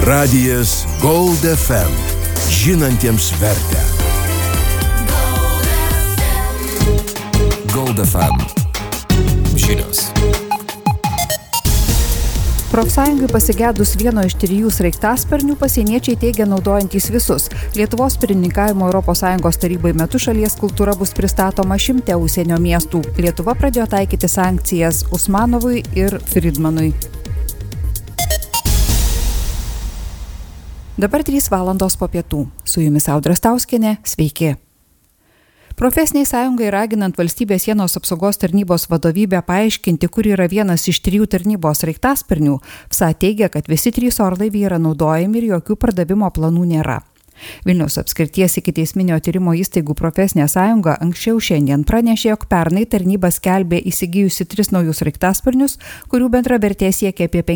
Radijas Gold FM. Žinantiems vertę. Gold FM. Žinios. Profsąjungai pasigedus vieno iš 3 sraigtasparnių, pasieniečiai teigia naudojantys visus. Lietuvos pirmininkavimo ES tarybai metu šalies kultūra bus pristatoma 100 užsienio miestų. Lietuva pradėjo taikyti sankcijas Usmanovui ir Friedmanui. Dabar 3 valandos po pietų. Su jumis Audra Stauskienė. Sveiki. Profesiniai sąjungai raginant valstybės sienos apsaugos tarnybos vadovybę paaiškinti, kur yra vienas iš 3 tarnybos sraigtasparnių, FSA teigia, kad visi 3 orlaiviai yra naudojami ir jokių pardavimo planų nėra. Vilniaus apskrities ikiteisminio tyrimo įstaigų profesinė sąjunga anksčiau šiandien pranešė, jog pernai tarnyba skelbė įsigijusi 3 naujus sraigtasparnius, kurių bendra vertė siekia apie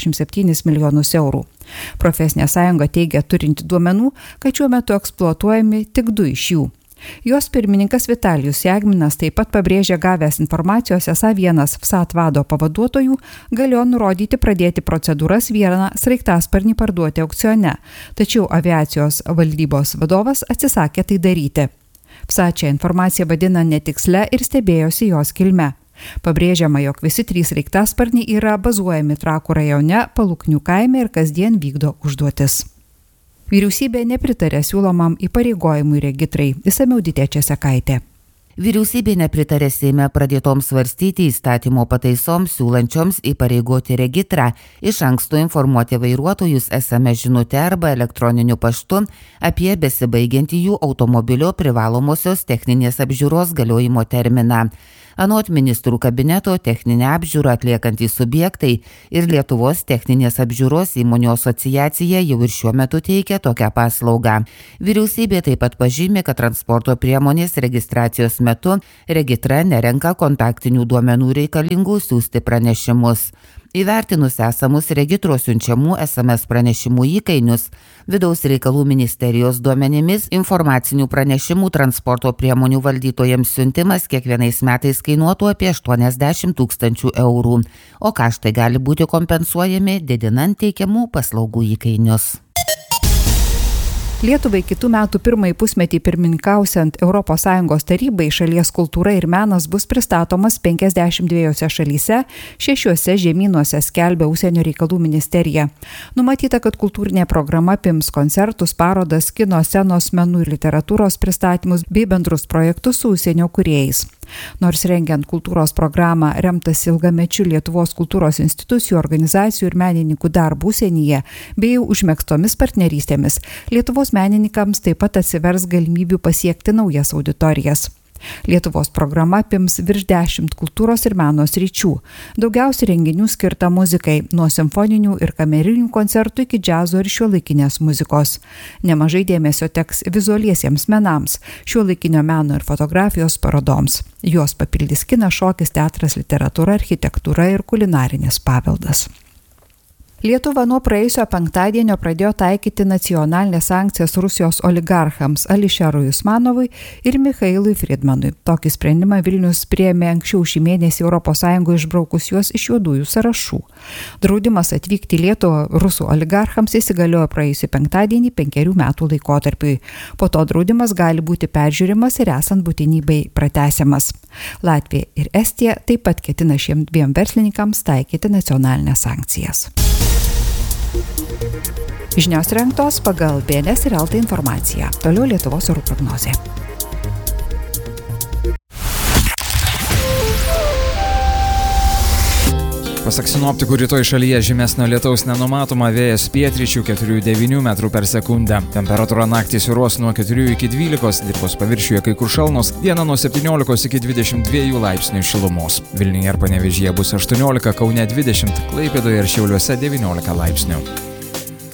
57 milijonus eurų. Profesinė sąjunga teigia turinti duomenų, kad šiuo metu eksploatuojami tik 2 iš jų. Jos pirmininkas Vitalijus Jagminas taip pat pabrėžė gavęs informacijos, esą vienas FSAT vado pavaduotojų galėjo nurodyti pradėti procedūras vieną sraigtasparnį parduoti aukcione, tačiau aviacijos valdybos vadovas atsisakė tai daryti. FSAT šią informaciją vadina netikslę ir stebėjosi jos kilme. Pabrėžiama, jog visi 3 sraigtasparniai yra bazuojami Trakų rajone, Paluknių kaime ir kasdien vykdo užduotis. Vyriausybė nepritarė siūlomam įpareigojimui regitrai. Išsamiau Ditė Česekaitė. Vyriausybė nepritarė Seime pradėtoms svarstyti įstatymo pataisoms siūlančioms įpareigoti regitrą iš anksto informuoti vairuotojus SMS žinute arba elektroniniu paštu apie besibaigiantį jų automobilio privalomosios techninės apžiūros galiojimo terminą. Anot ministrų kabineto techninę apžiūrą atliekantys subjektai ir Lietuvos techninės apžiūros įmonių asociacija jau ir šiuo metu teikia tokią paslaugą. Vyriausybė taip pat pažymi, kad transporto priemonės registracijos metu regitra nerenka kontaktinių duomenų reikalingų siųsti pranešimus. Įvertinus esamus regitros siunčiamų SMS pranešimų įkainius, Vidaus reikalų ministerijos duomenimis informacinių pranešimų transporto priemonių valdytojams siuntimas kiekvienais metais kainuotų apie 80 000 eurų, o kaštai gali būti kompensuojami didinant teikiamų paslaugų įkainius. Lietuvai kitų metų pirmąjį pusmetį pirmininkausiant ES tarybai šalies kultūra ir menas bus pristatomas 52 šalyse, 6 žemynuose, skelbia Užsienio reikalų ministerija. Numatyta, kad kultūrinė programa apims koncertus, parodas, kino, scenos, menų ir literatūros pristatymus bei bendrus projektus su užsienio kūrėjais. Nors rengiant kultūros programą remtas ilgamečių Lietuvos kultūros institucijų, organizacijų ir menininkų darbų užsienyje bei užmegztomis partnerystėmis, Lietuvos menininkams taip pat atsivers galimybių pasiekti naujas auditorijas. Lietuvos programa apims virš 10 kultūros ir meno sričių. Daugiausiai renginių skirta muzikai, nuo simfoninių ir kamerinių koncertų iki džiazo ir šiuolaikinės muzikos. Nemažai dėmesio teks vizualiesiems menams, šiuolaikinio meno ir fotografijos parodoms. Juos papildys kinas, šokis, teatras, literatūra, architektūra ir kulinarinis paveldas. Lietuva nuo praėjusio penktadienio pradėjo taikyti nacionalinės sankcijas Rusijos oligarchams Ališerui Usmanovui ir Michailui Friedmanui. Tokį sprendimą Vilnius priėmė anksčiau šį mėnesį ES išbraukus juos iš juodųjų sąrašų. Draudimas atvykti į Lietuvą rusų oligarchams įsigaliojo praėjusį penktadienį 5 metų laikotarpiui. Po to draudimas gali būti peržiūrimas ir esant būtinybei pratęsiamas. Latvija ir Estija taip pat ketina šiems 2 verslininkams taikyti nacionalinės sankcijas. Žinios rengtos pagal BNS ir LT informaciją. Toliau Lietuvos orų prognozė. Pasak sinoptikų, rytoj šalyje žymesnio lietaus nenumatoma, vėjas pietryčių 4–9 metrų per sekundę. Temperatūra naktį svyruos nuo 4 iki 12, dirvos paviršiuje kai kur šalnos, dieną nuo 17 iki 22 laipsnių šilumos. Vilniuje ir Panevėžyje bus 18, Kaune 20, Klaipėdoje ir Šiauliuose 19 laipsnių.